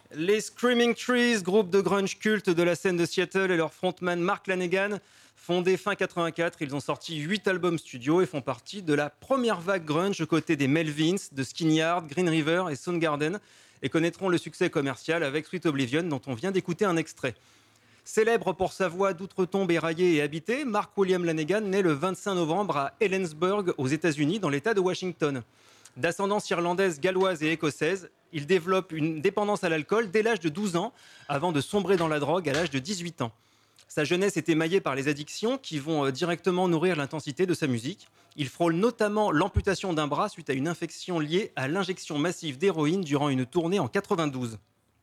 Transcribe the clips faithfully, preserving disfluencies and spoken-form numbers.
Les Screaming Trees, groupe de grunge culte de la scène de Seattle, et leur frontman Mark Lanegan. Fondés fin quatre-vingt-quatre, ils ont sorti huit albums studio et font partie de la première vague grunge aux côtés des Melvins, de Skinny Yard, Green River et Soundgarden, et connaîtront le succès commercial avec Sweet Oblivion dont on vient d'écouter un extrait. Célèbre pour sa voix d'outre-tombe éraillée et habitée, Mark William Lanegan naît le vingt-cinq novembre à Helensburgh, aux États-Unis, dans l'État de Washington. D'ascendance irlandaise, galloise et écossaise, il développe une dépendance à l'alcool dès l'âge de douze ans, avant de sombrer dans la drogue à l'âge de dix-huit ans. Sa jeunesse est émaillée par les addictions qui vont directement nourrir l'intensité de sa musique. Il frôle notamment l'amputation d'un bras suite à une infection liée à l'injection massive d'héroïne durant une tournée en quatre-vingt-douze.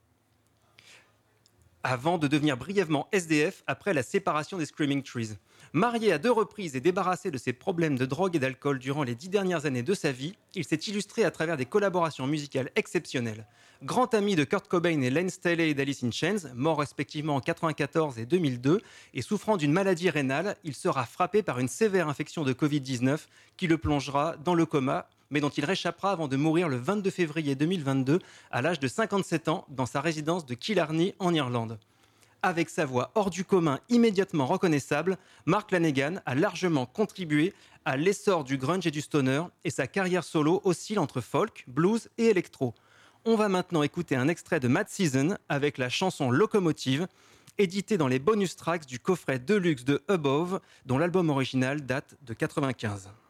Avant de devenir brièvement S D F après la séparation des Screaming Trees. Marié à deux reprises et débarrassé de ses problèmes de drogue et d'alcool durant les dix dernières années de sa vie, il s'est illustré à travers des collaborations musicales exceptionnelles. Grand ami de Kurt Cobain et Len Staley d'Alice in Chains, morts respectivement en quatre-vingt-quatorze et deux mille deux, et souffrant d'une maladie rénale, il sera frappé par une sévère infection de covid dix-neuf qui le plongera dans le coma, mais dont il réchappera avant de mourir le vingt-deux février deux mille vingt-deux à l'âge de cinquante-sept ans dans sa résidence de Killarney en Irlande. Avec sa voix hors du commun immédiatement reconnaissable, Mark Lanegan a largement contribué à l'essor du grunge et du stoner, et sa carrière solo oscille entre folk, blues et électro. On va maintenant écouter un extrait de Mad Season avec la chanson Locomotive, éditée dans les bonus tracks du coffret Deluxe de Above, dont l'album original date de quatre-vingt-quinze.